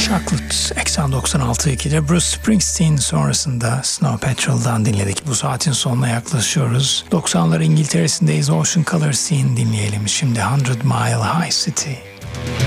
Chocolate 96.2'de Bruce Springsteen sonrasında Snow Patrol'dan dinledik. Bu saatin sonuna yaklaşıyoruz. 90'lar İngiltere'sindeyiz. Ocean Color Scene dinleyelim. Şimdi 100 Mile High City.